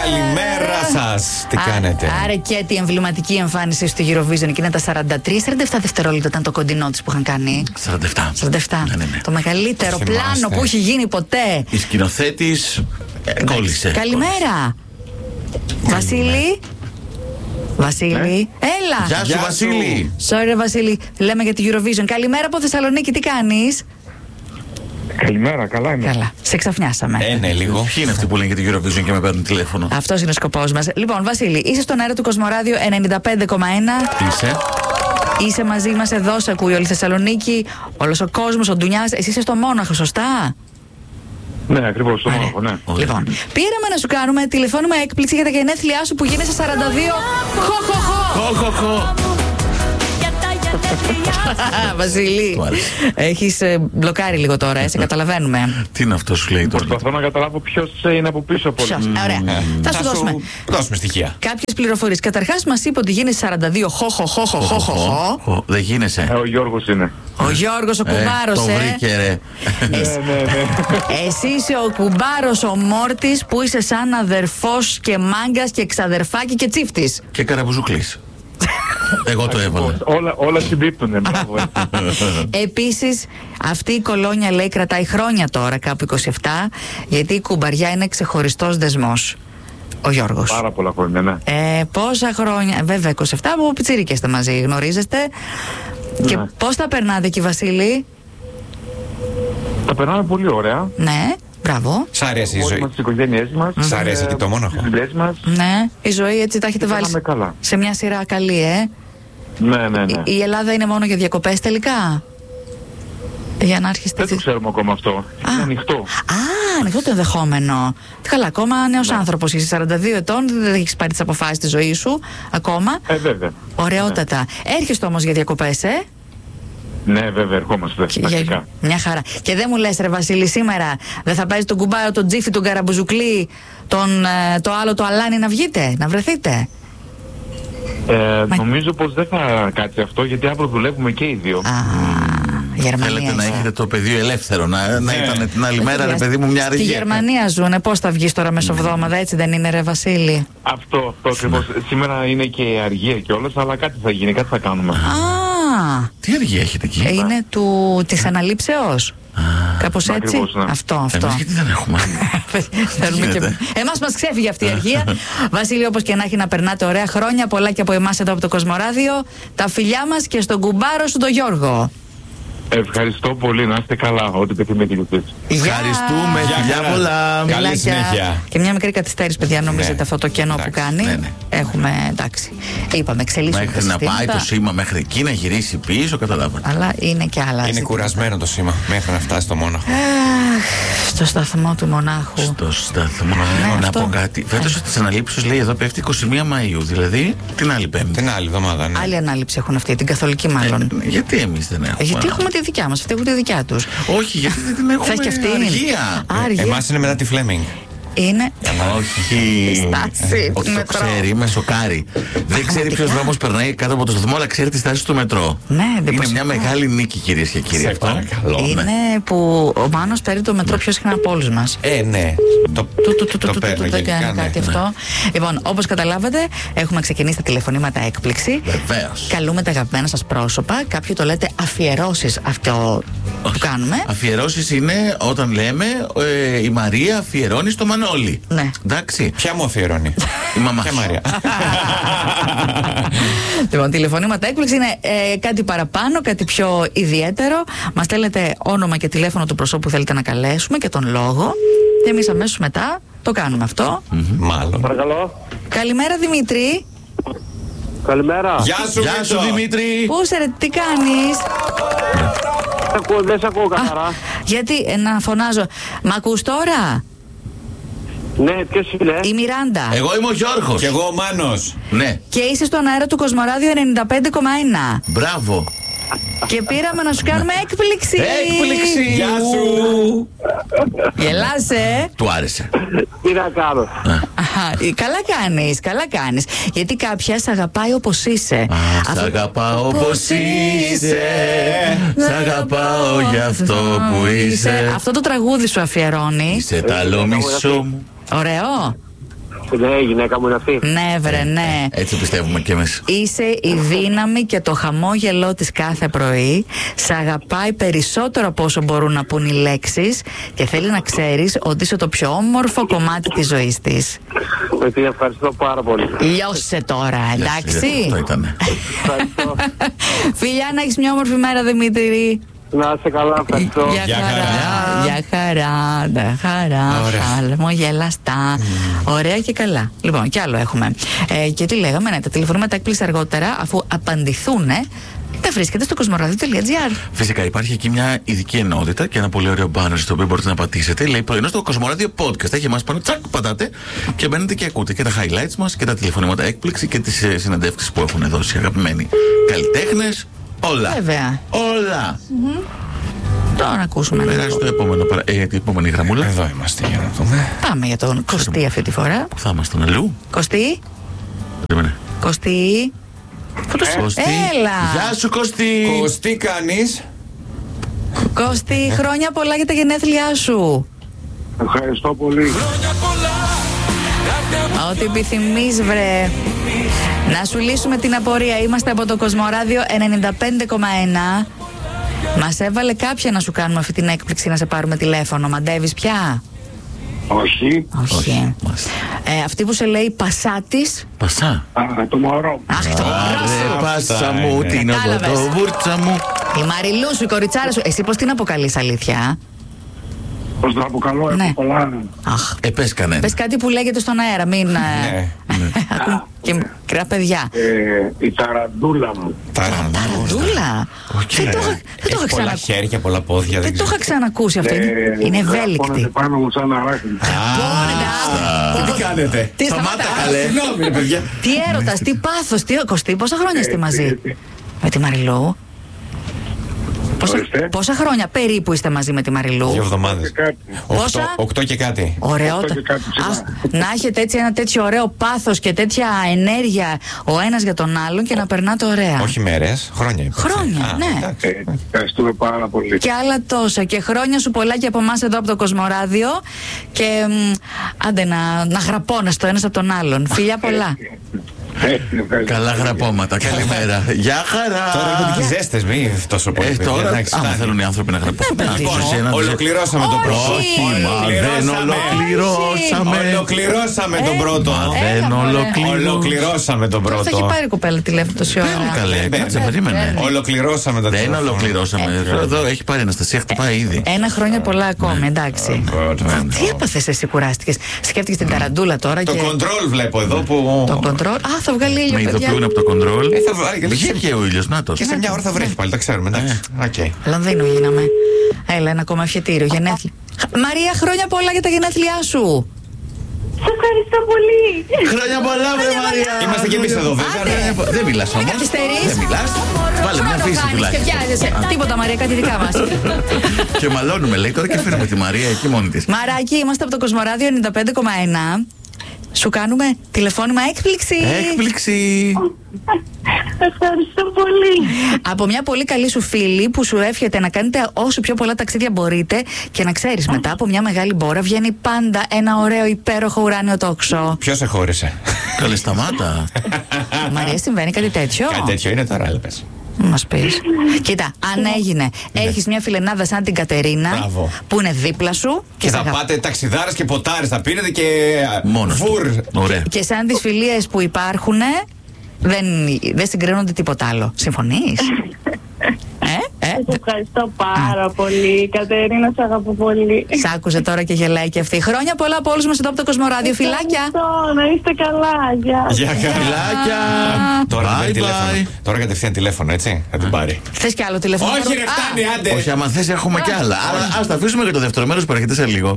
Καλημέρα σας. Τι κάνετε? Άρα και τη εμβληματική εμφάνιση στο Eurovision, εκείνα τα 43-47 δευτερόλεπτα ήταν το κοντινό της που είχαν κάνει. 47. Ναι. Το μεγαλύτερο πλάνο που έχει γίνει ποτέ. Η σκηνοθέτης κόλλησε. Καλημέρα. Βασίλη. Έλα. Γεια σου, Βασίλη. Sorry, Βασίλη. Λέμε για τη Eurovision. Καλημέρα από Θεσσαλονίκη. Τι κάνεις? Καλημέρα, καλά είμαι. Καλά. Σε ξαφνιάσαμε. Ναι, λίγο. Ποιοι είναι αυτοί που λένε για τη Eurovision και με παίρνουν τηλέφωνο? Αυτός είναι ο σκοπός μας. Λοιπόν, Βασίλη, είσαι στον αέρα του Κοσμοράδιο 95,1. Είσαι μαζί μας εδώ, σε ακούει όλη η Θεσσαλονίκη, όλος ο κόσμος, ο Ντουνιάς. Εσύ είσαι στο Μόναχο, σωστά? Ναι, ακριβώς, στο Μόναχο, ναι. Λοιπόν, πήραμε να σου κάνουμε τηλεφώνημα έκπληξη για τα γενέθλιά σου που γίνεσαι 42. Χω. Βασίλη, έχεις μπλοκάρει λίγο τώρα, σε καταλαβαίνουμε. Τι είναι αυτό σου λέει τώρα? Προσπαθώ να καταλάβω ποιος είναι από πίσω από όλους. Ωραία. Θα σου δώσουμε στοιχεία. κάποιες πληροφορίες. Καταρχάς μας είπε ότι γίνεσαι 42. Χω. Δεν γίνεσαι. Ο Γιώργος είναι. Ο Γιώργος ο κουμπάρος, Το βρήκε, ρε. Ναι. Εσύ είσαι ο κουμπάρος ο Μόρτης που είσαι σαν αδερφός και μάγκας και ξαδερφάκι και τσίφτης. Και καραμπουζούκλης. Εγώ το έβαλα. Όλα συμπίπτουνε. Μπράβο. Επίσης, αυτή η κολόνια λέει κρατάει χρόνια τώρα, κάπου 27, γιατί η κουμπαριά είναι ξεχωριστός δεσμός. Ο Γιώργος. Πάρα πολλά χρόνια, ναι. Πόσα χρόνια, βέβαια 27, από πιτσιρίκες είστε μαζί, γνωρίζεστε. Ναι. Και πώς τα περνάτε εκεί, Βασίλη? Τα περνάμε πολύ ωραία. Ναι, μπράβο. Σ' αρέσει η Όλοι ζωή? μας, τις οικογένειές μας. Σ' αρέσει και το Μόναχο? Τις δουλειές μας. Ναι, η ζωή έτσι τα έχετε βάλει καλά. σε μια σειρά καλή, Ναι. Η Ελλάδα είναι μόνο για διακοπές τελικά? Για να άρχιστε. Δεν το ξέρουμε ακόμα αυτό. Είναι ανοιχτό. Ανοιχτό το ενδεχόμενο. Καλά, ακόμα νέος άνθρωπος. Είσαι 42 ετών, δεν έχεις πάρει τις αποφάσεις της ζωής σου ακόμα. Βέβαια. Ωραιότατα. Έρχεστε όμως για διακοπές, Ναι, βέβαια, ερχόμαστε. Τακτικά. Μια χαρά. Και δεν μου λες, ρε Βασίλη, σήμερα δεν θα παίζει τον κουμπάρο, τον Τζίφι, τον Καραμπουζουκλή, το άλλο το Αλάνι να βγείτε, να βρεθείτε? Νομίζω πως δεν θα κάτσει αυτό, γιατί αύριο δουλεύουμε και οι δύο. Γερμανία. Θέλετε να έχετε το πεδίο ελεύθερο, να ήταν την άλλη μέρα, ρε παιδί μου, μια αργία. Στη Γερμανία ζουνε, πώς θα βγεις τώρα μεσοβδόμαδα, έτσι δεν είναι, ρε Βασίλη? Αυτό ακριβώς. Σήμερα είναι και η αργία κιόλας, αλλά κάτι θα γίνει, κάτι θα κάνουμε. Τι αργία έχετε εκεί? Είναι της αναλήψεως. Κάπως έτσι. Ακριβώς, ναι. Αυτό. Εμείς γιατί δεν έχουμε? Εμάς μας ξέφυγε αυτή η αργία. Βασίλη, όπως και να έχει, να περνάτε ωραία χρόνια. Πολλά και από εμάς εδώ από το Κοσμοράδιο. Τα φιλιά μας και στον κουμπάρο σου τον Γιώργο. Ευχαριστώ πολύ, να είστε καλά, ό,τι επιθυμείτε κι εσείς. Ευχαριστούμε, φιλιά πολλά. Καλή συνέχεια. Και μια μικρή καθυστέρηση, παιδιά, νομίζετε αυτό το κενό που κάνει. Ναι. Έχουμε, εντάξει. Είπαμε, εξελίσσουμε. Μέχρι να πάει το σήμα μέχρι εκεί, να γυρίσει πίσω, καταλάβατε. Αλλά είναι και άλλα. Είναι κουρασμένο το σήμα μέχρι να φτάσει στο Μόναχο. Στο σταθμό του Μονάχου. Στο σταθμό. Να αυτό. πω κάτι. Φέτος της αναλήψεως λέει εδώ πέφτει 21 Μαΐου, δηλαδή την άλλη Πέμπτη. Την άλλη εβδομάδα, ναι. Άλλη ανάληψη έχουν αυτή, την καθολική μάλλον. Γιατί εμείς δεν έχουμε? Γιατί έχουμε τη δικιά μας, αυτοί έχουν τη δικιά τους. Όχι, γιατί δεν την έχουμε. Θα έχει και αυτή. Αργία. Εμάς είναι μετά τη Φλέμινγκ. Είναι Όχι. στάση του Όχι, το μετρό. ξέρει, με σοκάρει. Δεν ξέρει ποιος δρόμος περνάει κάτω από το σταθμό, αλλά ξέρει τη στάση του μετρό. Ναι, Είναι εντυπωσιακό. μια μεγάλη νίκη, κυρίες και κύριοι. Σε Αυτό. παρακαλώ. Είναι που ο Μάνος παίρνει το μετρό πιο συχνά από όλους μας. Ναι. Το παίρνω Δεν γενικά, κάνει ναι. κάτι αυτό. Λοιπόν, όπως καταλάβατε, έχουμε ξεκινήσει τα τηλεφωνήματα έκπληξη. Βεβαίως. Καλούμε τα αγαπημένα σας πρόσωπα. Κάποιοι το λέτε αφιερώσεις αυτό που κάνουμε. Αφιερώσεις είναι όταν λέμε η Μαρία αφιερώνει στο Μανώλη. Ναι. Εντάξει. Ποια μου αφιερώνει? Η μαμά Ποια σου. Μαρία? Λοιπόν, τηλεφωνήματα έκπληξη είναι κάτι παραπάνω, κάτι πιο ιδιαίτερο. Μας στέλνετε όνομα και τηλέφωνο του προσώπου που θέλετε να καλέσουμε και τον λόγο. Και εμείς αμέσως μετά το κάνουμε αυτό. Μάλλον. Παρακαλώ. Καλημέρα, Δημήτρη. Καλημέρα. Γεια σου, Δημήτρη. Πού είσαι, ρε, τι κάνεις? Δεν σε ακούω καθαρά. Γιατί να φωνάζω. Μ' ακούς τώρα? Ναι, ποιος είναι? Η Μιράντα. Εγώ είμαι ο Γιώργος. Κι εγώ ο Μάνος. Ναι. Και είσαι στον αέρα του Κοσμοράδιο 95,1. Μπράβο. Και πήραμε να σου κάνουμε έκπληξη. Έκπληξη. Γεια σου. Γελάσαι. Του άρεσε. Τι να κάνω? Καλά κάνεις, καλά κάνεις. Γιατί κάποια σ' αγαπάει όπως είσαι. Σ' αγαπάω όπως είσαι. Σ' αγαπάω για αυτό που είσαι. Αυτό το τραγούδι σου αφιερώνει. Είσαι ταλό μισό μου. Ωραίο. Ναι, η γυναίκα μου είναι αυτή. Ναι, βρε, ναι. Έτσι πιστεύουμε κι εμείς. Είσαι η δύναμη και το χαμόγελό της κάθε πρωί. Σ' αγαπάει περισσότερο από όσο μπορούν να πούν οι λέξεις και θέλει να ξέρεις ότι είσαι το πιο όμορφο κομμάτι της ζωής της. Εσύ, ευχαριστώ πάρα πολύ. Λιώσε τώρα, εντάξει. Αυτό ήτανε. Ευχαριστώ. Φιλιά, να έχεις μια όμορφη μέρα, Δημήτρη. Να είσαι καλά, ευχαριστώ. Γεια χαρά. Γεια χαρά. Γεια χαρά. Χαλμογελαστά. Ωραία και καλά. Λοιπόν, κι άλλο έχουμε. Και τι λέγαμε, ναι, τα τηλεφωνήματα έκπληξη αργότερα, αφού απαντηθούν, τα βρίσκεται στο κοσμοράδιο.gr. Φυσικά υπάρχει εκεί μια ειδική ενότητα και ένα πολύ ωραίο banner στο οποίο μπορείτε να πατήσετε. Λέει πρωινό στο Κοσμοράδιο Podcast. Έχει εμάς πάνω, τσακ, πατάτε και μπαίνετε και ακούτε και τα highlights μας και τα τηλεφωνήματα έκπληξη και τις συνεντεύξεις που έχουν δώσει αγαπημένοι καλλιτέχνες. Όλα. Βέβαια. Όλα. Τώρα να ακούσουμε. Περάσει στο επόμενο, την επόμενη γραμμούλα. Εδώ είμαστε για να δούμε. Πάμε για τον Κωστή αυτή τη φορά. Πού θα ήμασταν, αλλού. Κωστή. Περίμενε. Κωστή. Κωστή. Έλα. Γεια σου, Κωστή. Κωστή κάνεις. Κωστή, χρόνια πολλά για τα γενέθλιά σου. Ευχαριστώ πολύ. Ό,τι επιθυμείς, βρε. Να σου λύσουμε την απορία. Είμαστε από το Κοσμοράδιο 95,1. Μας έβαλε κάποια να σου κάνουμε αυτή την έκπληξη, να σε πάρουμε τηλέφωνο. Μαντεύεις πια? Όχι. Όχι. Αυτή που σε λέει Πασάτης. Πασά. Το μωρό. Αχ, το μωρό σου. Ρε πάσα μου, είναι. την Κατάλαβες. οδοβούρτσα μου. Η Μαριλού σου, η κοριτσάρα σου. Εσύ πώς την αποκαλείς, αλήθεια? Πώς το αποκαλώ, Ναι. έχω πολλά. Αχ. Πες κανένα. Πες κάτι που λέγεται στον αέρα, μην. Ναι. Ακούν και μικρά παιδιά. Η ταραντούλα μου. Ταραντούλα. Δεν το είχα Έχει πολλά ξανακούσει. χέρια, πολλά πόδια. Δεν το είχα ξανακούσει αυτό. Είναι ευέλικτη. Πόνεται πάνω μου σαν αράχνη. Τι κάνετε. Τι Σταμάτα, καλέ. Συγγνώμη, ρε παιδιά. Τι έρωτας, τι πάθος, τι Κωστή, πόσα χρόνια είστε μαζί με τη Μαριλού? Ορίστε. Πόσα χρόνια περίπου είστε μαζί με τη Μαριλού? 2 εβδομάδες. Πόσα? 8 και κάτι. Ωραίο. Αυτό και κάτι Ας, να έχετε έτσι ένα τέτοιο ωραίο πάθος και τέτοια ενέργεια ο ένας για τον άλλον και να περνάτε ωραία. Όχι μέρες, χρόνια είπατε. Χρόνια, Α, ναι. εντάξει. Ευχαριστούμε πάρα πολύ. Και άλλα τόσα. Και χρόνια σου πολλά και από εμάς εδώ από το Κοσμοράδιο. Και άντε να γραπώνεστε το ένας από τον άλλον. Φιλιά πολλά. Καλά γραπώματα. Καλημέρα. Γεια χαρά. Τώρα έρχονται και ζέστες, μη τόσο πολύ. παιδιά. Τώρα, Εντάξει, άμα φτάνει. θέλουν οι άνθρωποι να γραπώσουν. Λοιπόν, Εσύ ένα- ολοκληρώσαμε τον πρώτο. Όχι. Μα δεν ολοκληρώσαμε. Ολοκληρώσαμε τον πρώτο. Μα Έλα, δεν μωρέ. ολοκληρώσαμε. Ολοκληρώσαμε τον Τώρα θα έχει πρώτο. πάρει η κοπέλα τηλέφωνο τόση ώρα. Καλέ, κάτσε, περίμενε. Ολοκληρώσαμε τον Δεν τηλέφωνο. ολοκληρώσαμε. Εδώ έχει πάρει η Αναστασία, χτυπάει ήδη. Ένα χρόνια πολλά ακόμη, εντάξει. Τι έπαθες εσύ, κουράστηκες? Σκέφτηκες την ταραντούλα τώρα Το και. κοντρόλ βλέπω εδώ που. Το κοντρόλ. Α, θα βγάλει ήλιο, Με παιδιά. ειδοποιούν από το κοντρόλ. Θα βάλει και Βγήκε ο ήλιος, νάτος. Και σε μια ώρα θα βρέχει πάλι, τα ξέρουμε. Εντάξει. Οκ. Λονδίνο γίναμε. Έλα, ένα ακόμα ευχετήριο. Γενέθλια. Μαρία, χρόνια πολλά για τα γενέθλιά σου. Σε ευχαριστώ πολύ. Χρόνια πολλά, βρε Μαρία. Είμαστε κι εμείς εδώ, βέβαια. Άντε. Δεν μιλάς όμως. Καθυστερείς. Δεν μιλάς. Βάλε μια Χρόνο φύση χάνεις και τουλάχιστον. βιάζεσαι. Τίποτα, Μαρία, κάτι δικά μας. Και μαλώνουμε, λέει, τώρα και φέρνουμε τη Μαρία εκεί μόνη της. Μαράκι, είμαστε από το Κοσμοράδιο 95,1. Σου κάνουμε τηλεφώνημα έκπληξη. Έκπληξη. Ευχαριστώ πολύ. Από μια πολύ καλή σου φίλη που σου εύχεται να κάνετε όσο πιο πολλά ταξίδια μπορείτε και να ξέρεις μετά από μια μεγάλη μπόρα βγαίνει πάντα ένα ωραίο υπέροχο ουράνιο τόξο. Ποιος σε χώρισε? Καλέ, σταμάτα. Μαρία, συμβαίνει κάτι τέτοιο? Κάτι τέτοιο είναι τώρα, έλπες. Μας πεις. Κοίτα, αν έγινε, έχεις μια φιλενάδα σαν την Κατερίνα Μπράβο. που είναι δίπλα σου Και σε θα αγαπά. πάτε ταξιδάρες και ποτάρες θα πίνετε και. Μόνος του. Φουρ. Ωραία. Και σαν τις φιλίες που υπάρχουν δεν συγκρίνονται τίποτα άλλο. Συμφωνείς? Σε ευχαριστώ πάρα πολύ. Κατερίνα, σε αγαπώ πολύ. Σ' άκουσε τώρα και γελάει και αυτή. Χρόνια πολλά από όλους μας εδώ από το Κοσμοράδιο. Φιλάκια. Ευχαριστώ, να είστε καλά. Γεια. Γεια χαρά. Φιλάκια. Τώρα θα Bye, πάρει τηλέφωνο. bye. Τώρα κατευθείαν τηλέφωνο, έτσι. Θα την πάρει. Θες κι άλλο τηλέφωνο? Όχι, ρε, Α, φτάνει, άντε. Όχι, άμα θες έχουμε κι άλλα. Άρα ας τα αφήσουμε για το δεύτερο μέρος που έρχεται σε λίγο.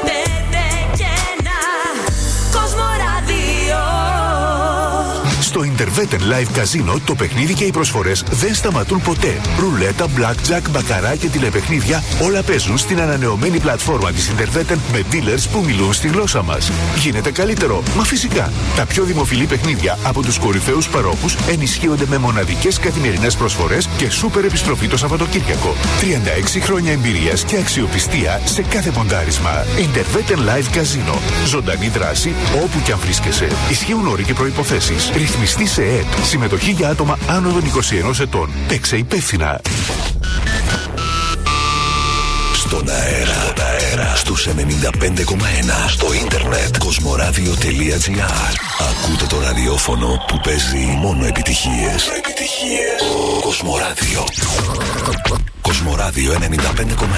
95 και 1 Κοσμοράδιο. Στο Interveten Live Casino το παιχνίδι και οι προσφορές δεν σταματούν ποτέ. Ρουλέτα, blackjack, μπακαρά και τηλεπαιχνίδια όλα παίζουν στην ανανεωμένη πλατφόρμα της Interveten με dealers που μιλούν στη γλώσσα μας. Γίνεται καλύτερο, μα φυσικά. Τα πιο δημοφιλή παιχνίδια από τους κορυφαίους παρόχους ενισχύονται με μοναδικές καθημερινές προσφορές και σούπερ επιστροφή το Σαββατοκύριακο. 36 χρόνια εμπειρίας και αξιοπιστία σε κάθε ποντάρισμα. Interveten Live Casino. Ζωντανή δράση όπου κι αν βρίσκεσαι. Ισχύουν όροι και προϋποθέσεις. Ρυθμιστή σε ΕΕΠ. Συμμετοχή για άτομα άνω των 21 ετών. Παίξε υπεύθυνα. Στον αέρα, στους 95,1, στο ίντερνετ, κοσμοράδιο.gr. Ακούτε το ραδιόφωνο που παίζει μόνο επιτυχίες. Κοσμοράδιο. Κοσμοράδιο 95,1.